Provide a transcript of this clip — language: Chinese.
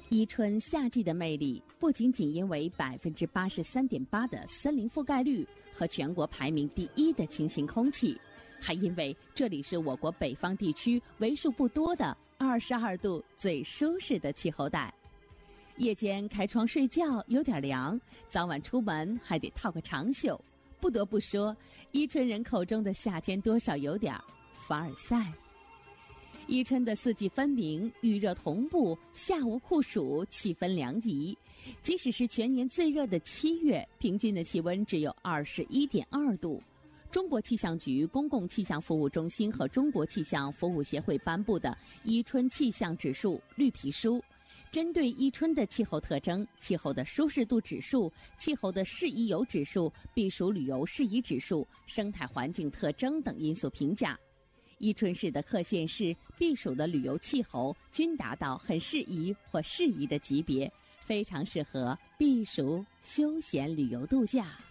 伊春夏季的魅力不仅仅因为83.8%的森林覆盖率和全国排名第1的清新空气，还因为这里是我国北方地区为数不多的22度最舒适的气候带。夜间开窗睡觉有点凉，早晚出门还得套个长袖。不得不说，伊春人口中的夏天多少有点凡尔赛。伊春的四季分明，雨热同步，夏无酷暑，气氛凉宜。即使是全年最热的7月，平均的气温只有21.2度。中国气象局公共气象服务中心和中国气象服务协会颁布的伊春气象指数绿皮书，针对伊春的气候特征、气候的舒适度指数、气候的适宜游指数、避暑旅游适宜指数、生态环境特征等因素评价。伊春市的各县市避暑的旅游气候均达到很适宜或适宜的级别，非常适合避暑休闲旅游度假。